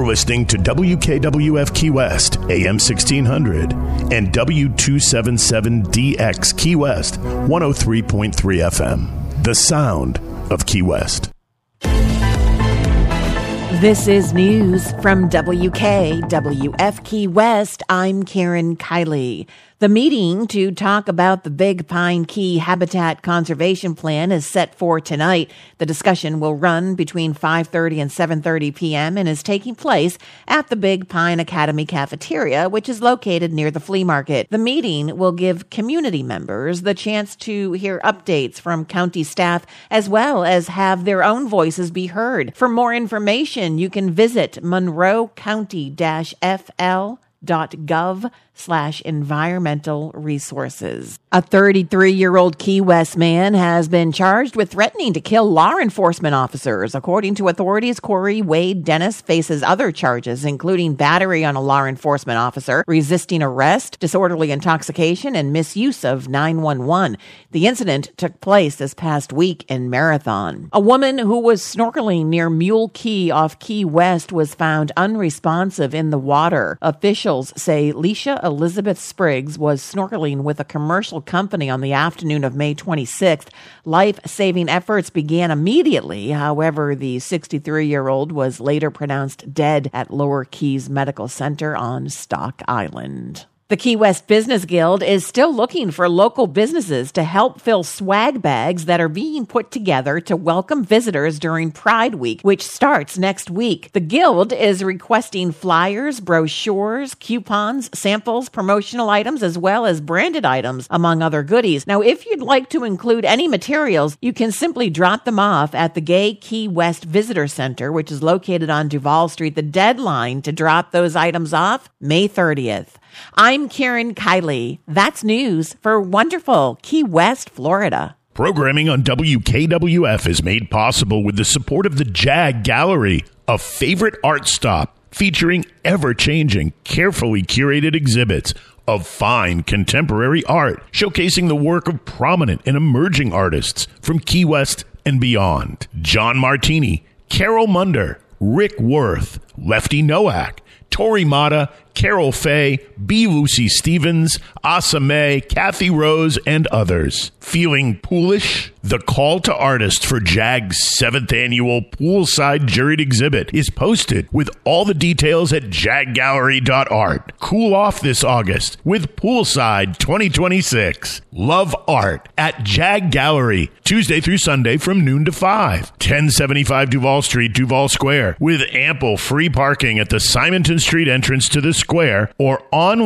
You're listening to WKWF Key West, AM 1600, and W277DX Key West, 103.3 FM. The sound of Key West. This is news from WKWF Key West. I'm Karen Kiley. The meeting to talk about the Big Pine Key Habitat Conservation Plan is set for tonight. The discussion will run between 5:30 and 7:30 p.m. and is taking place at the Big Pine Academy Cafeteria, which is located near the flea market. The meeting will give community members the chance to hear updates from county staff as well as have their own voices be heard. For more information, you can visit monroecounty-fl.gov/environmental resources. A 33-year-old Key West man has been charged with threatening to kill law enforcement officers. According to authorities, Corey Wade Dennis faces other charges, including battery on a law enforcement officer, resisting arrest, disorderly intoxication, and misuse of 911. The incident took place this past week in Marathon. A woman who was snorkeling near Mule Key off Key West was found unresponsive in the water. Officials say Leisha Elizabeth Spriggs was snorkeling with a commercial company on the afternoon of May 26th. Life-saving efforts began immediately. However, the 63-year-old was later pronounced dead at Lower Keys Medical Center on Stock Island. The Key West Business Guild is still looking for local businesses to help fill swag bags that are being put together to welcome visitors during Pride Week, which starts next week. The Guild is requesting flyers, brochures, coupons, samples, promotional items, as well as branded items, among other goodies. Now, if you'd like to include any materials, you can simply drop them off at the Gay Key West Visitor Center, which is located on Duval Street. The deadline to drop those items off, May 30th. I'm Karen Kiley. That's news for wonderful Key West, Florida. Programming on WKWF is made possible with the support of the JAG Gallery, a favorite art stop featuring ever-changing, carefully curated exhibits of fine contemporary art, showcasing the work of prominent and emerging artists from Key West and beyond. John Martini, Carol Munder, Rick Worth, Lefty Nowak, Tori Mata, Carol Fay, B. Lucy Stevens, Asa May, Kathy Rose, and others. Feeling poolish? The call to artists for JAG's 7th annual Poolside Juried exhibit is posted with all the details at jaggallery.art. Cool off this August with Poolside 2026. Love art at JAG Gallery, Tuesday through Sunday from noon to 5. 1075 Duval Street, Duval Square, with ample free parking at the Simonton Street entrance to the square or online